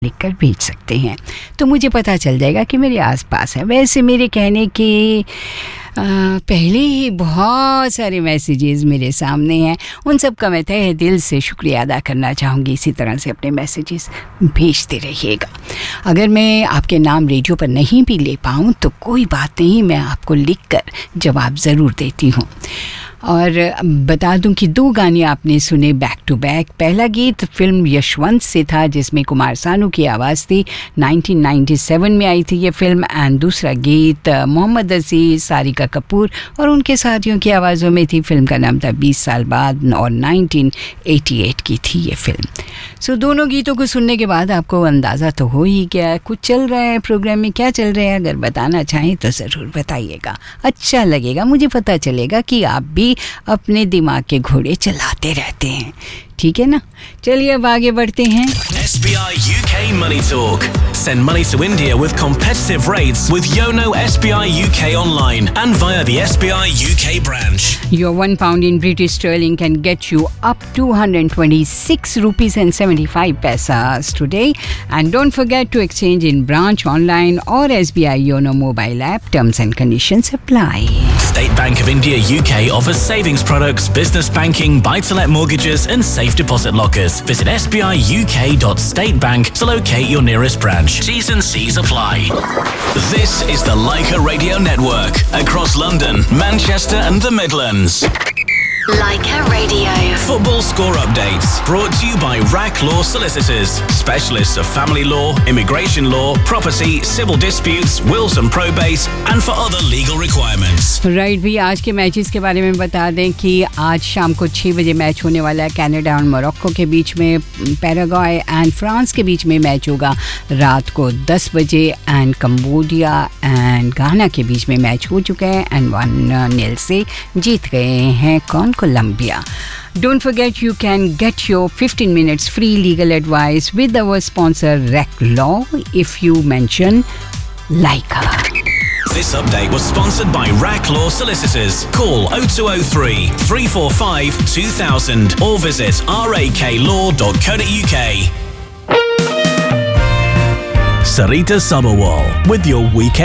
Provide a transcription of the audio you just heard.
लिखकर भेज सकते हैं, तो मुझे पता चल जाएगा कि मेरे आसपास है। वैसे मेरे कहने के पहले ही बहुत सारे मैसेजेस मेरे सामने हैं, उन सब का मैं तहे दिल से शुक्रिया अदा करना चाहूँगी। इसी तरह से अपने मैसेजेस भेजते रहिएगा। अगर मैं आपके नाम रेडियो पर नहीं भी ले पाऊँ तो कोई बात नहीं, मैं आपको लिखकर जवाब ज़रूर देती हूँ। और बता दूं कि 2 गाने आपने सुने बैक टू बैक। पहला गीत फिल्म यशवंत से था, जिसमें कुमार सानू की आवाज़ थी, 1997 में आई थी ये फिल्म। एंड दूसरा गीत मोहम्मद अजीज़, सारिका कपूर और उनके साथियों की आवाज़ों में थी। फिल्म का नाम था 20 साल बाद और 1988 की थी ये फिल्म। सो दोनों गीतों को सुनने के बाद आपको अंदाज़ा तो हो ही गया कुछ चल रहा है प्रोग्राम में, क्या चल रहा है। अगर बताना चाहें तो ज़रूर बताइएगा, अच्छा लगेगा, मुझे पता चलेगा कि आप भी अपने दिमाग के घोड़े चलाते रहते हैं, ठीक है ना। चलिए अब आगे बढ़ते हैं। SBI UK Money Talk. Send money to India with competitive rates with Yono SBI UK online and via the SBI UK branch. Your £1 in British sterling can get you up to 126 rupees and 75 paisas today. And don't forget to exchange in branch, online or SBI Yono mobile app. Terms and conditions apply. State Bank of India UK offers savings products, business banking, buy-to-let mortgages and safe deposit lockers. Visit sbiuk.statebank to locate your nearest branch. T's and C's apply. This is the Leica Radio Network across London, Manchester and the Midlands. Leica Radio. Football score updates brought to you by RAC Law Solicitors, specialists of family law, immigration law, property, civil disputes, wills and probate, and for other legal requirements. Right भी आज के matches के बारे में बता दें कि आज शाम को 6 बजे मैच होने वाला है। कनाडा और मोरक्को के बीच में, पैराग्वे एंड फ्रांस के बीच में मैच होगा रात को 10 बजे। एंड कंबोडिया एंड घाना के बीच में मैच हो चुका है एंड 1-0 से जीत गए हैं Colombia. Don't forget you can get your 15 minutes free legal advice with our sponsor RAC Law if you mention Leica. This update was sponsored by RAC Law Solicitors. Call 0203 345 2000 or visit raklaw.co.uk. Sarita Sabharwal with your weekend